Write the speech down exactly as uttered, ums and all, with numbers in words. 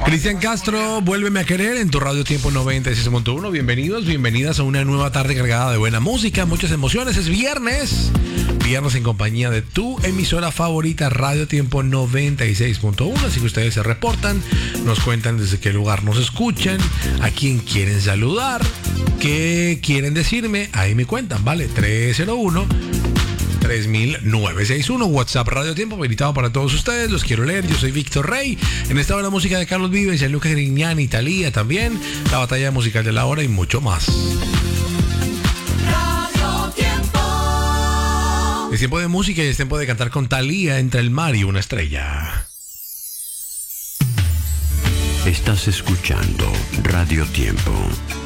Cristian Castro, vuélveme a querer en tu Radio Tiempo noventa y seis punto uno. Bienvenidos, bienvenidas a una nueva tarde cargada de buena música, muchas emociones. Es viernes, viernes en compañía de tu emisora favorita, Radio Tiempo noventa y seis punto uno. Así que ustedes se reportan, nos cuentan desde qué lugar nos escuchan, a quién quieren saludar, qué quieren decirme. Ahí me cuentan, ¿vale? tres cero uno, tres mil novecientos sesenta y uno, WhatsApp Radio Tiempo, habilitado para todos ustedes. Los quiero leer. Yo soy Víctor Rey. En esta hora música de Carlos Vives, Gianluca Grignani, Thalía también, la batalla musical de la hora y mucho más. Radio Tiempo. Es tiempo de música y es tiempo de cantar con Thalía, Entre el mar y una estrella. Estás escuchando Radio Tiempo.